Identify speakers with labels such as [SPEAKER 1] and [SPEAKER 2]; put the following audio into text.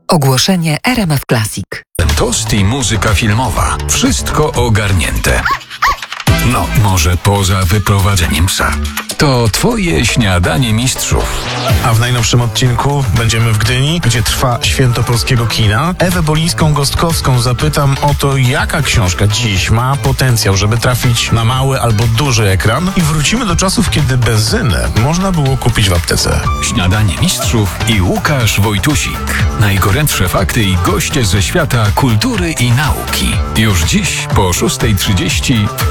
[SPEAKER 1] Ogłoszenie RMF Classic.
[SPEAKER 2] Tost i muzyka filmowa. Wszystko ogarnięte. No, może poza wyprowadzeniem psa. To twoje śniadanie mistrzów.
[SPEAKER 3] A w najnowszym odcinku będziemy w Gdyni, gdzie trwa Święto Polskiego Kina. Ewę Bolińską-Gostkowską zapytam o to, jaka książka dziś ma potencjał, żeby trafić na mały albo duży ekran. I wrócimy do czasów, kiedy benzynę można było kupić w aptece.
[SPEAKER 2] Śniadanie mistrzów i Łukasz Wojtusik. Najgorętsze fakty i goście ze świata kultury i nauki. Już dziś po 6:30